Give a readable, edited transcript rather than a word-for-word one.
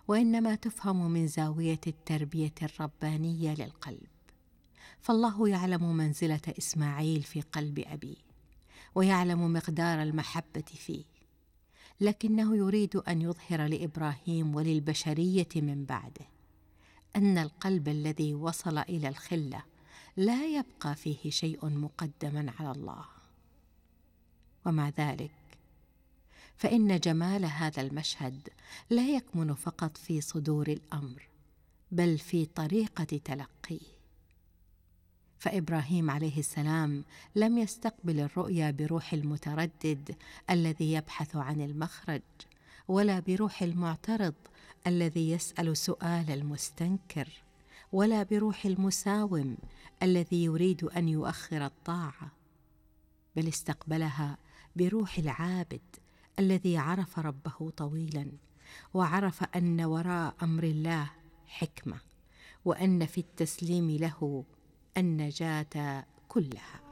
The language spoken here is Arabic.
وإنما تفهم من زاوية التربية الربانية للقلب. فالله يعلم منزلة إسماعيل في قلب أبيه، ويعلم مقدار المحبة فيه، لكنه يريد أن يظهر لإبراهيم وللبشرية من بعده أن القلب الذي وصل إلى الخلة لا يبقى فيه شيء مقدما على الله. ومع ذلك فإن جمال هذا المشهد لا يكمن فقط في صدور الأمر، بل في طريقة تلقيه. فإبراهيم عليه السلام لم يستقبل الرؤيا بروح المتردد الذي يبحث عن المخرج، ولا بروح المعترض الذي يسأل سؤال المستنكر، ولا بروح المساوم الذي يريد أن يؤخر الطاعة، بل استقبلها بروح العابد الذي عرف ربه طويلا، وعرف أن وراء أمر الله حكمة، وأن في التسليم له النجاة كلها.